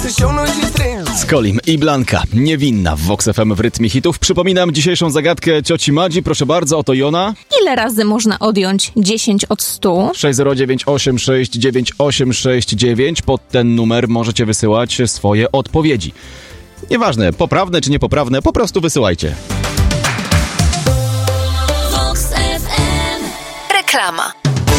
Skolim i Blanka, niewinna w Vox FM w rytmie hitów. Przypominam dzisiejszą zagadkę cioci Madzi. Proszę bardzo, oto Jona. Ile razy można odjąć 10 od 100? 609869869. Pod ten numer możecie wysyłać swoje odpowiedzi. Nieważne, poprawne czy niepoprawne, po prostu wysyłajcie. Vox FM. Reklama.